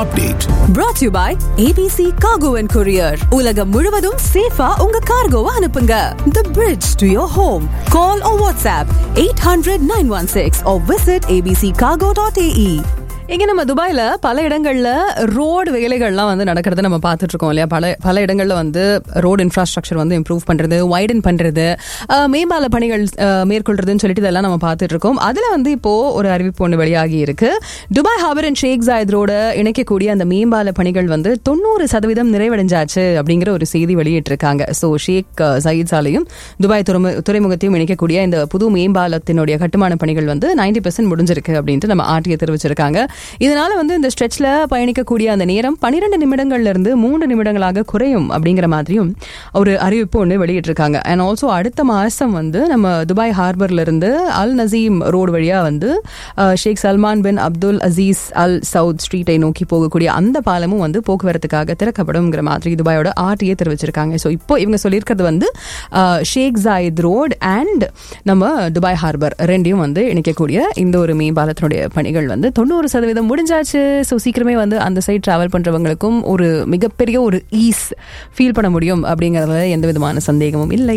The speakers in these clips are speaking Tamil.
update. Brought to you by ABC Cargo and Courier. உலகம் முழுவதும் சேஃபா உங்க கார்கோவை அனுப்புங்க. The bridge to your home. Call or WhatsApp 800-916 or visit abccargo.ae. இங்க நம்ம துபாயில பல இடங்கள்ல ரோடு வேலைகள்லாம் வந்து நடக்கிறது நம்ம பார்த்துட்டு இருக்கோம் இல்லையா. பல இடங்கள்ல வந்து ரோடு இன்ஃப்ராஸ்ட்ரக்சர் வந்து இம்ப்ரூவ் பண்றது, வைடன் பண்றது, மேம்பால பணிகள் மேற்கொள்றதுன்னு சொல்லிட்டு இதெல்லாம் நம்ம பார்த்துட்டு இருக்கோம். அதுல வந்து இப்போ ஒரு அறிவிப்பு ஒன்று வெளியாகி இருக்கு. Dubai harbour and shake Zayed ரோட இணைக்கக்கூடிய அந்த மேம்பால பணிகள் வந்து 90% நிறைவடைஞ்சாச்சு அப்படிங்கிற ஒரு செய்தி வெளியிட்டிருக்காங்க. ஸோ ஷேக் ஜாயத் சாலையும் துபாய் துறைமுகத்தையும் இணைக்கக்கூடிய இந்த புது மேம்பாலத்தினுடைய கட்டுமான பணிகள் வந்து 90% முடிஞ்சிருக்கு அப்படின்ட்டு நம்ம ஆர்டிஐ தெரிவிச்சிருக்காங்க. இதனால வந்து இந்த ஸ்ட்ரெச்ல பயணிக்கக்கூடிய அந்த நேரம் 12 நிமிடங்கள்ல இருந்து 3 நிமிடங்களாக குறையும் அப்படிங்கிற மாதிரியும் ஒரு அறிவிப்பு ஒன்று வெளியிட்டிருக்காங்க. அண்ட் ஆல்சோ அடுத்த மாசம் வந்து நம்ம துபாய் ஹார்பர்ல இருந்து அல் நசீம் ரோடு வழியா வந்து ஷேக் சல்மான் பின் அப்துல் அசீஸ் அல் சவுத் ஸ்ட்ரீட்டை நோக்கி போகக்கூடிய அந்த பாலமும் வந்து போக்குவரத்துக்காக திறக்கப்படும்ங்கிற மாதிரி துபாயோட ஆர்டிஏ தெரிவிச்சிருக்காங்க. ஸோ இப்போ இவங்க சொல்லியிருக்கிறது வந்து ஷேக் ஜாயத் ரோடு அண்ட் நம்ம துபாய் ஹார்பர் ரெண்டையும் வந்து இணைக்கக்கூடிய இந்த ஒரு மேம்பாலத்தினுடைய பணிகள் வந்து 90% முடிஞ்சாச்சு. ஸோ சீக்கிரமே வந்து அந்த சைட் டிராவல் பண்றவங்களுக்கும் ஒரு மிகப்பெரிய ஒரு ஈஸ் ஃபீல் பண்ண முடியும் அப்படிங்கறதுல எந்த விதமான சந்தேகமும் இல்லை.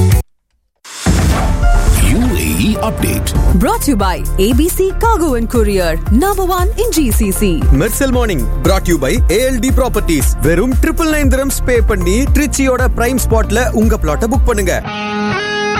UAE update. Brought to you by ABC Cargo and Courier, number 1 in GCC. Mersal Morning brought to you by ALD Properties. வெறும் 999 dirhams pay பண்ணி ட்ரிச்சியோட பிரைம் ஸ்பாட்ல உங்க பிளாட்டை புக் பண்ணுங்க.